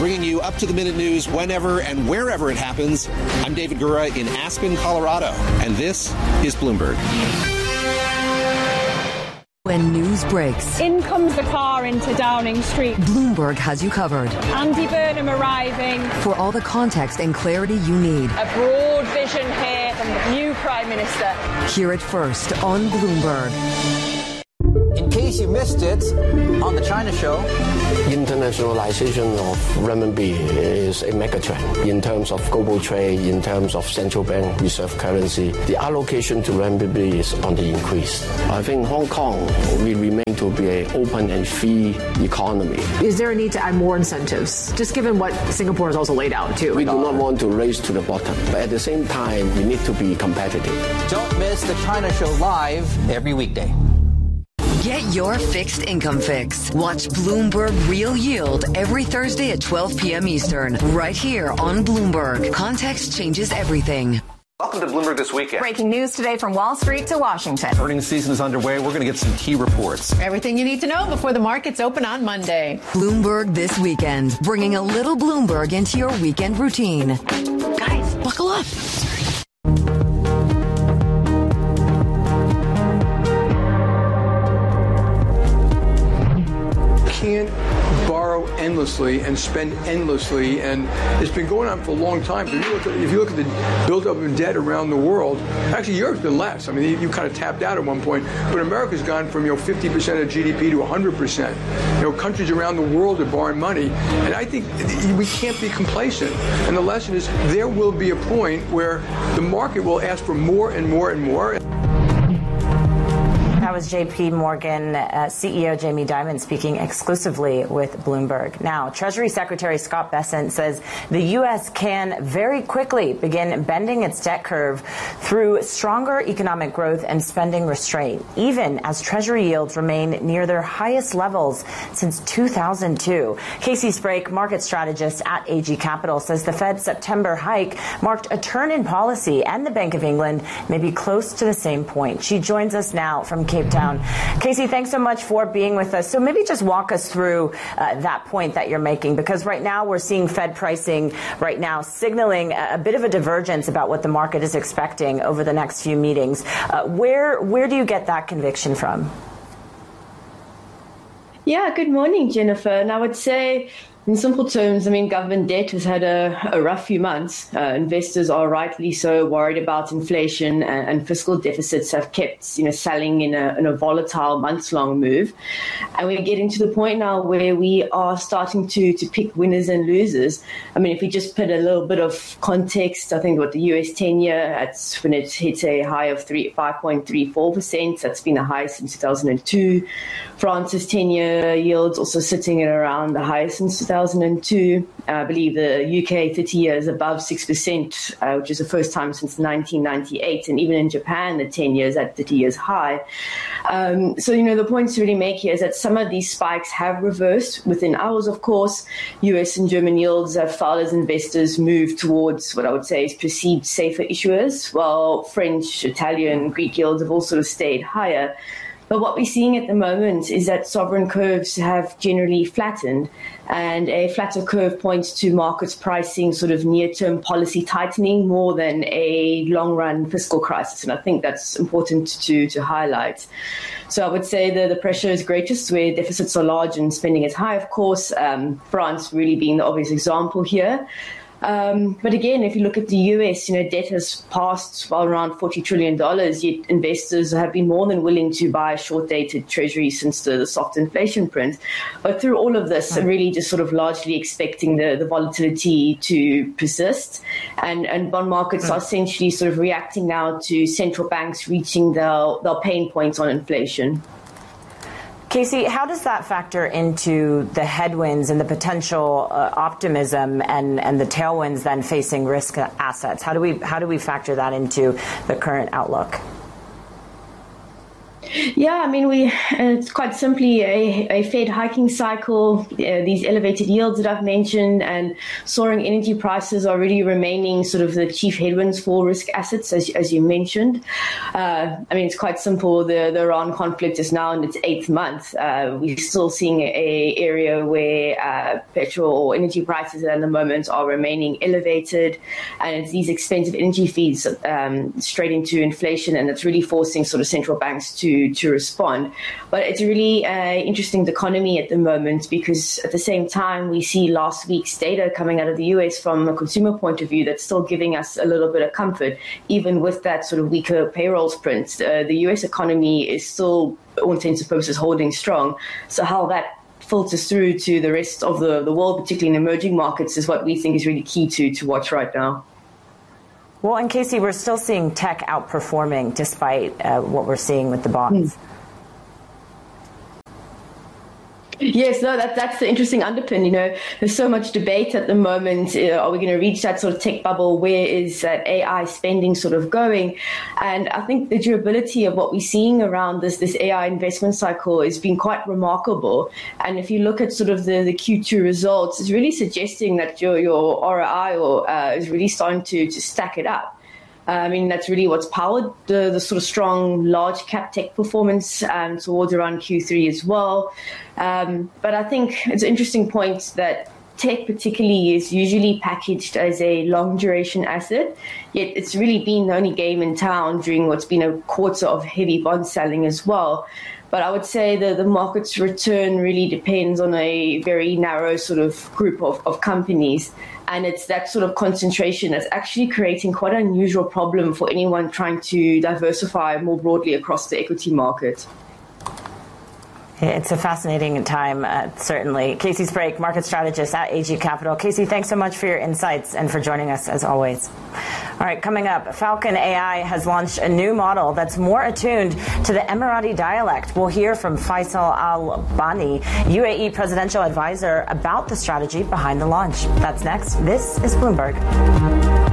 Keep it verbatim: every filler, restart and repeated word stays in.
bringing you up-to-the-minute news whenever and wherever it happens. I'm David Gura in Aspen, Colorado, and this is Bloomberg. When news breaks, in comes the car into Downing Street. Bloomberg has you covered. Andy Burnham arriving. For all the context and clarity you need. A broad vision here from the new Prime Minister. Hear it first on Bloomberg. In case you missed it, on the China Show, internationalization of renminbi is a megatrend in terms of global trade, in terms of central bank reserve currency. The allocation to renminbi is on the increase. I think Hong Kong will remain to be an open and free economy. Is there a need to add more incentives, just given what Singapore has also laid out too? We do not want to race to the bottom, but at the same time, we need to be competitive. Don't miss the China Show live every weekday. Get your fixed income fix. Watch Bloomberg Real Yield every Thursday at twelve p.m. Eastern, right here on Bloomberg. Context changes everything. Welcome to Bloomberg This Weekend. Breaking news today from Wall Street to Washington. Earnings season is underway. We're going to get some key reports. Everything you need to know before the markets open on Monday. Bloomberg This Weekend, bringing a little Bloomberg into your weekend routine. Guys, buckle up. Can't borrow endlessly and spend endlessly, and it's been going on for a long time. If you look at, if you look at the buildup of debt around the world, actually Europe's been less. I mean, you, you kind of tapped out at one point, but America's gone from, you know, fifty percent of G D P to one hundred percent. You know, countries around the world are borrowing money, and I think we can't be complacent. And the lesson is there will be a point where the market will ask for more and more and more. That was J P Morgan uh, C E O Jamie Dimon speaking exclusively with Bloomberg. Now, Treasury Secretary Scott Bessent says the U S can very quickly begin bending its debt curve through stronger economic growth and spending restraint, even as Treasury yields remain near their highest levels since two thousand two. Casey Sprake, market strategist at A G Capital, says the Fed's September hike marked a turn in policy, and the Bank of England may be close to the same point. She joins us now from Cape Town. Casey, thanks so much for being with us. So maybe just walk us through uh, that point that you're making, because right now we're seeing Fed pricing right now signaling a, a bit of a divergence about what the market is expecting over the next few meetings. Uh, where where do you get that conviction from? Yeah, good morning, Jennifer. And I would say, in simple terms, I mean, government debt has had a, a rough few months. Uh, investors are rightly so worried about inflation, and, and fiscal deficits have kept, you know, selling in a, in a volatile months-long move. And we're getting to the point now where we are starting to, to pick winners and losers. I mean, if we just put a little bit of context, I think what the U S ten-year, that's when it hit a high of five point three four percent. That's been the highest since two thousand two. France's ten-year yields also sitting at around the highest since two thousand two. Uh, I believe the U K thirty-year is above six percent, uh, which is the first time since nineteen ninety-eight. And even in Japan, the ten years at thirty years high. Um, so, you know, the point to really make here is that some of these spikes have reversed within hours, of course. U S and German yields have fallen as investors move towards what I would say is perceived safer issuers, while French, Italian, Greek yields have also stayed higher. But what we're seeing at the moment is that sovereign curves have generally flattened, and a flatter curve points to markets pricing sort of near-term policy tightening more than a long-run fiscal crisis. And I think that's important to, to highlight. So I would say that the pressure is greatest where deficits are large and spending is high, of course, um, France really being the obvious example here. Um, but again, if you look at the U S, you know, debt has passed well around forty trillion dollars, yet investors have been more than willing to buy short-dated treasuries since the, the soft inflation print. But through all of this, I'm really just sort of largely expecting the, the volatility to persist. And, and bond markets are essentially sort of reacting now to central banks reaching their, their pain points on inflation. Casey, how does that factor into the headwinds and the potential uh, optimism and, and the tailwinds then facing risk assets? How do we how do we factor that into the current outlook? Yeah, I mean, we it's quite simply a, a Fed hiking cycle. Uh, these elevated yields that I've mentioned and soaring energy prices are really remaining sort of the chief headwinds for risk assets, as, as you mentioned. Uh, I mean, it's quite simple. The, the Iran conflict is now in its eighth month. Uh, we're still seeing a, a area where uh, petrol or energy prices at the moment are remaining elevated, and it's these expensive energy fees um, straight into inflation, and it's really forcing sort of central banks to to respond. But it's really uh, interesting economy at the moment, because at the same time we see last week's data coming out of the U S from a consumer point of view that's still giving us a little bit of comfort, even with that sort of weaker payrolls print. Uh, the U S economy is still, all intents and purposes, holding strong. So how that filters through to the rest of the, the world, particularly in emerging markets, is what we think is really key to, to watch right now. Well, and Casey, we're still seeing tech outperforming despite uh, what we're seeing with the bonds. Yes, no, that, that's the interesting underpin. You know, there's so much debate at the moment. Uh, are we going to reach that sort of tech bubble? Where is that A I spending sort of going? And I think the durability of what we're seeing around this this A I investment cycle has been quite remarkable. And if you look at sort of the, the Q two results, it's really suggesting that your, your R O I or, uh, is really starting to, to stack it up. Uh, I mean, that's really what's powered the, the sort of strong large cap tech performance um, towards around Q three as well. Um, but I think it's an interesting point that tech particularly is usually packaged as a long duration asset, yet it's really been the only game in town during what's been a quarter of heavy bond selling as well. But I would say that the market's return really depends on a very narrow sort of group of, of companies. And it's that sort of concentration that's actually creating quite an unusual problem for anyone trying to diversify more broadly across the equity market. It's a fascinating time, uh, certainly. Casey Sprague, market strategist at A G Capital. Casey, thanks so much for your insights and for joining us, as always. All right, coming up, Falcon A I has launched a new model that's more attuned to the Emirati dialect. We'll hear from Faisal Al-Bani, U A E presidential advisor, about the strategy behind the launch. That's next. This is Bloomberg.